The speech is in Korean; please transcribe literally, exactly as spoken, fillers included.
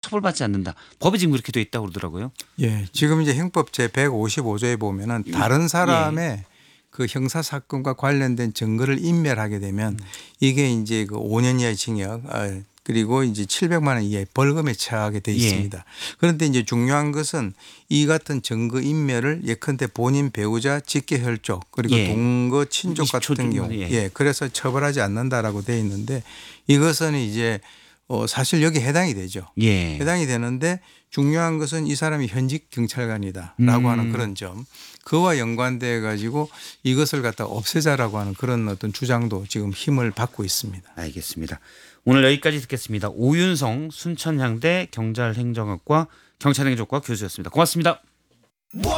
처벌받지 않는다. 법이 지금 그렇게 돼 있다고 그러더라고요. 예, 지금 이제 형법 제 백오십오 조에 보면은 다른 사람의 예. 그 형사 사건과 관련된 증거를 인멸하게 되면 음. 이게 이제 그 오 년 이하의 징역 그리고 이제 칠백만 원 이하의 벌금에 처하게 돼 있습니다. 예. 그런데 이제 중요한 것은 이 같은 증거 인멸을 예컨대 본인 배우자 직계 혈족 그리고 예. 동거 친족 같은 경우 예. 예, 그래서 처벌하지 않는다라고 돼 있는데 이것은 이제 어 사실 여기 해당이 되죠. 예. 해당이 되는데 중요한 것은 이 사람이 현직 경찰관이다라고 음. 하는 그런 점 그와 연관돼 가지고 이것을 갖다 없애자라고 하는 그런 어떤 주장도 지금 힘을 받고 있습니다. 알겠습니다. 오늘 여기까지 듣겠습니다. 오윤성 순천향대 경찰행정학과 경찰행정과 교수였습니다. 고맙습니다.